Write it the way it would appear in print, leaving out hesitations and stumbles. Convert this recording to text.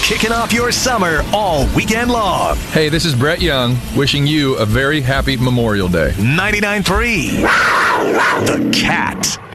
kicking off your summer all weekend long. Hey, this is Brett Young, wishing you a very happy Memorial Day. 99.3 The Cat.